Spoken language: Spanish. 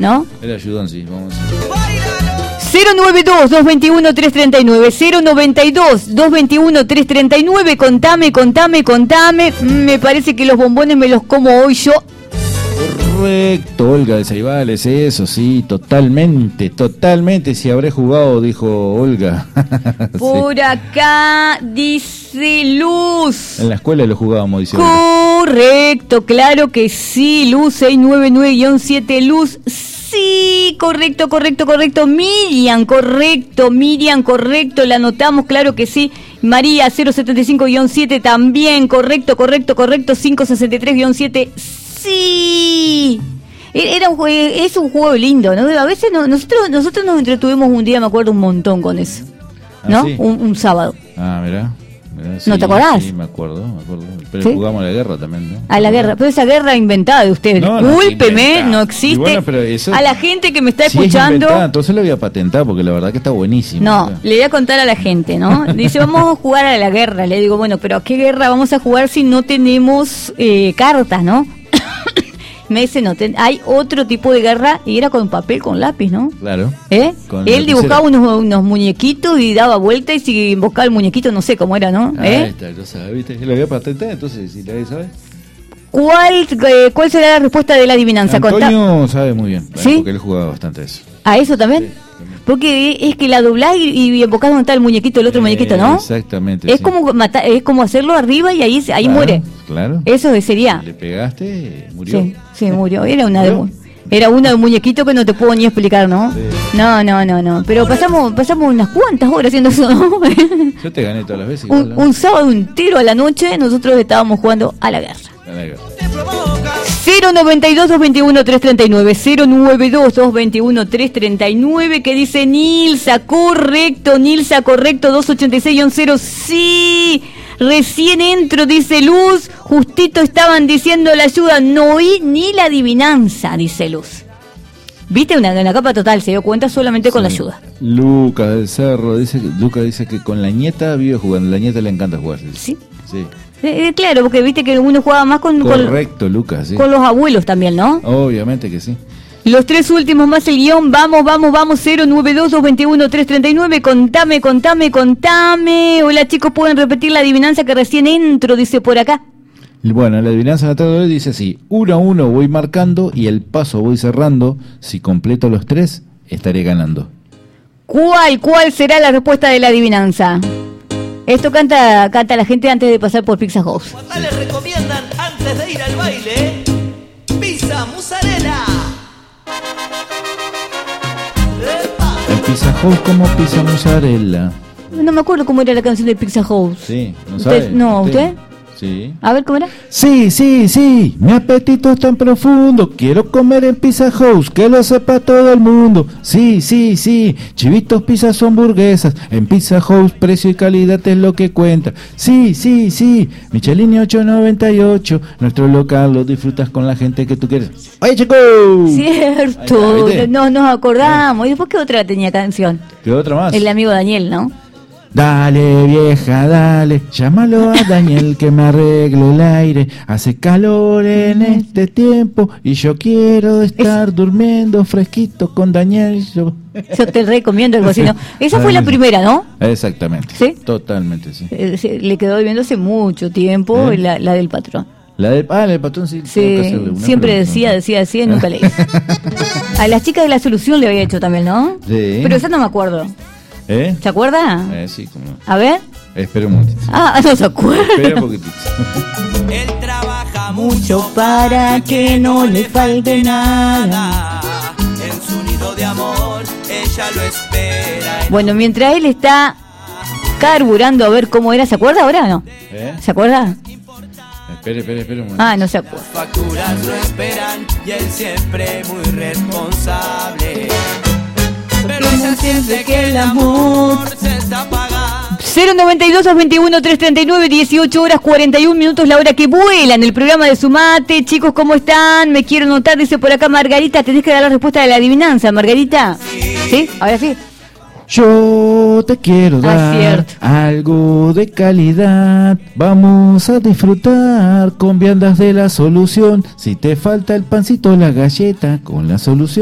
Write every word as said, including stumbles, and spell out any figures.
¿no? El ayudón, sí, vamos a decir. cero noventa y dos, doscientos veintiuno, trescientos treinta y nueve, cero noventa y dos, doscientos veintiuno, trescientos treinta y nueve, contame, contame, contame. Me parece que los bombones me los como hoy yo. Correcto, Olga de Ceibales, eso sí, totalmente, totalmente, si habré jugado, dijo Olga. Por sí. acá dice Luz. En la escuela lo jugábamos, dice Olga. Correcto, claro que sí, Luz seiscientos noventa y nueve guión siete, Luz, sí, correcto, correcto, correcto, Miriam, correcto, Miriam, correcto, la anotamos, claro que sí, María cero setenta y cinco guión siete también, correcto, correcto, correcto, quinientos sesenta y tres guión siete, sí, era un juego, es un juego lindo, ¿no? A veces no, nosotros nosotros nos entretuvimos un día, me acuerdo un montón con eso, ¿no? ¿Ah, sí? un, un sábado. Ah, mirá. Sí, ¿No te acordás? Sí, me acuerdo, me acuerdo. Pero ¿Sí? jugamos a la guerra también, ¿no? A la guerra, pero esa guerra inventada de ustedes. No, no, Cúlpeme, inventada. no existe. Bueno, pero eso, a la gente que me está si escuchando. Es inventada, entonces lo voy a patentar porque la verdad que está buenísimo. No, ¿verdad? le voy a contar a la gente, ¿no? Dice, vamos a jugar a la guerra. Le digo, bueno, pero ¿a qué guerra vamos a jugar si no tenemos eh, cartas, no? Me dice, no, ten, hay otro tipo de guerra y era con papel, con lápiz, ¿no? Claro. ¿Eh? Con Él lapicera. dibujaba unos, unos muñequitos y daba vuelta y si invocaba el muñequito, no sé cómo era, ¿no? Ah, ¿Eh? está, lo sabes, ¿viste? Lo voy a patentar, entonces, si la sabes. ¿Cuál, eh, ¿Cuál será la respuesta de la adivinanza? Contá- Antonio sabe muy bien, ¿Sí? porque él jugaba bastante eso. ¿A eso también? Sí, también. Porque es que la doblás y, y embocás donde está el muñequito, el otro Eh, muñequito, ¿no? Exactamente. Es sí. como matar, es como hacerlo arriba y ahí ahí Claro, muere. Claro. Eso sería. Le pegaste, murió. Sí, sí, murió. Era una de ¿Murió? mu- era una de un muñequito que no te puedo ni explicar, ¿no? Sí. No, no, no, no. Pero pasamos pasamos unas cuantas horas haciendo eso, ¿no? Yo te gané todas las veces. Igual, un, ¿no? un sábado entero a la noche nosotros estábamos jugando a la guerra. A la guerra. cero noventa y dos, doscientos veintiuno, trescientos treinta y nueve, cero noventa y dos, doscientos veintiuno, trescientos treinta y nueve, que dice Nilsa, correcto, Nilsa, correcto, doscientos ochenta y seis guión cero, sí, recién entro, dice Luz, justito estaban diciendo la ayuda, no oí ni la adivinanza, dice Luz. ¿Viste? Una, una capa total, se dio cuenta solamente con Sí. la ayuda. Lucas del Cerro dice que, Lucas dice que con la nieta vive jugando, la nieta le encanta jugar. dice. Sí. Sí. Eh, claro, porque viste que uno jugaba más con, con, Correcto, Lucas, sí. con los abuelos también, ¿no? Obviamente que sí. Los tres últimos más el guión, vamos, vamos, vamos, cero noventa y dos, doscientos veintiuno, trescientos treinta y nueve, contame, contame, contame. Hola chicos, ¿pueden repetir la adivinanza que recién entro? Dice por acá. Bueno, la adivinanza de la tarde de hoy dice así: uno a uno voy marcando y el paso voy cerrando. Si completo los tres, estaré ganando. ¿Cuál, cuál será la respuesta de la adivinanza? Esto canta, canta la gente antes de pasar por Pizza House. Acá les recomiendan antes de ir al baile pizza mozzarella. ¡Epa! El Pizza House como pizza mozzarella. No me acuerdo cómo era la canción de Pizza House. Sí, ¿no ¿Usted- sabe? no, ¿usted? Sí. A ver, ¿cómo era? Sí, sí, sí, mi apetito es tan profundo, quiero comer en Pizza House, que lo sepa todo el mundo. Sí, sí, sí, chivitos, pizzas o hamburguesas, en Pizza House precio y calidad es lo que cuenta. Sí, sí, sí, Michelin ocho noventa y ocho, nuestro local lo disfrutas con la gente que tú quieres. ¡Oye, chicos! Cierto, Ahí está, ¿viste? no nos acordamos. ¿Y después qué otra tenía canción? ¿Qué otra más? El amigo Daniel, ¿no? Dale vieja, dale, llámalo a Daniel que me arregle el aire. Hace calor en este tiempo y yo quiero estar durmiendo fresquito con Daniel. Yo... Yo te recomiendo algo así, ¿no? Esa fue la primera, ¿no? Exactamente. ¿Sí? Totalmente, sí. Eh, se- Le quedó viendo hace mucho tiempo ¿Eh? la, la del patrón. La del, ah, la del patrón sí. tengo que Sí, hacerle una, siempre pero- decía, decía, decía y nunca le hice. A las chicas de la solución le había hecho también, ¿no? Sí. Pero esa no me acuerdo. ¿Eh? ¿Se acuerda? Eh, sí, como... A ver. Espera un momentito. Ah, no se Espera acuerda. un poquitito. Él trabaja Mucho para que no le falte nada. en su nido de amor, ella lo espera. En Bueno, mientras él está carburando a ver cómo era, ¿se acuerda ahora o no? ¿Eh? ¿Se acuerda? Espera, espera, espera un momentito. Ah, no se acuerda. facturas lo esperan y él siempre muy responsable. Pero ella siente que el amor se está pagando. cero noventa y dos, doscientos veintiuno, trescientos treinta y nueve, dieciocho horas cuarenta y un minutos, la hora que vuela en el programa de Sumate. Chicos, ¿cómo están? Me quiero notar, dice por acá Margarita. Tenés que dar la respuesta de la adivinanza, Margarita. ¿Sí? Ahora sí. Yo te quiero Ah, dar cierto. algo de calidad. Vamos a disfrutar con viandas de la solución. Si te falta el pancito, la galleta con la solución.